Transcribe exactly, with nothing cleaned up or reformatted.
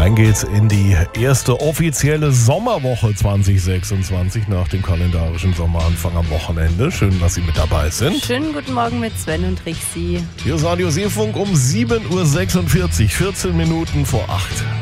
Rein geht's in die erste offizielle Sommerwoche zwanzig sechsundzwanzig nach dem kalendarischen Sommeranfang am Wochenende. Schön, dass Sie mit dabei sind. Schönen guten Morgen mit Sven und Rixi. Hier ist Radio Seefunk um sieben Uhr sechsundvierzig, vierzehn Minuten vor acht.